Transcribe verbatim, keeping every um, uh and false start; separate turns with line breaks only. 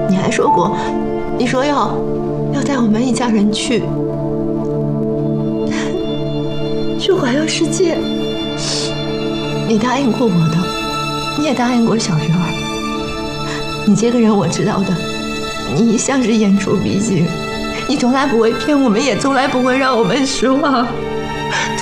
你还说过，你说要要带我们一家人去去环游世界。你答应过我的，你也答应过小鱼儿。你这个人我知道的，你一向是言出必行，你从来不会骗我们，也从来不会让我们失望。